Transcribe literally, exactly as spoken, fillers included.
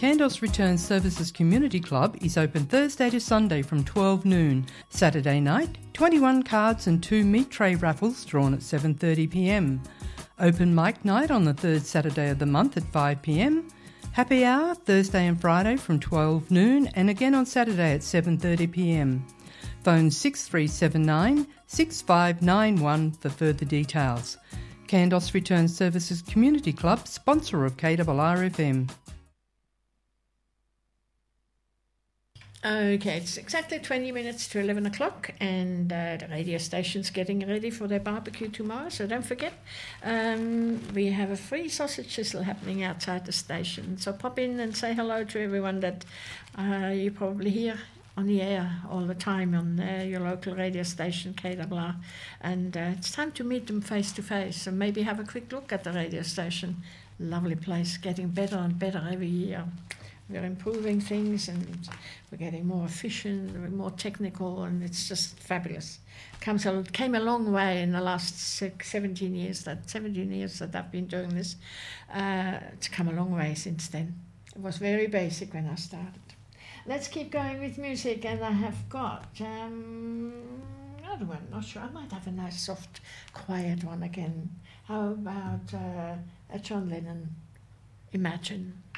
Kandos Return Services Community Club is open Thursday to Sunday from twelve noon. Saturday night, twenty-one cards and two meat tray raffles drawn at seven thirty p m. Open mic night on the third Saturday of the month at five p m. Happy hour Thursday and Friday from twelve noon and again on Saturday at seven thirty p m. Phone six three seven nine, six five nine one for further details. Kandos Return Services Community Club, sponsor of K R R F M. Okay, it's exactly twenty minutes to eleven o'clock, and uh, the radio station's getting ready for their barbecue tomorrow, so don't forget. Um, we have a free sausage sizzle happening outside the station, so pop in and say hello to everyone that uh, you probably hear on the air all the time on uh, your local radio station, K R R, and uh, it's time to meet them face to face, and maybe have a quick look at the radio station. Lovely place, getting better and better every year. We're improving things and we're getting more efficient, we're more technical, and it's just fabulous. Comes a, came a long way in the last six, seventeen years, that seventeen years that I've been doing this. Uh, it's come a long way since then. It was very basic when I started. Let's keep going with music, and I have got um, another one, not sure. I might have a nice, soft, quiet one again. How about uh, a John Lennon, Imagine?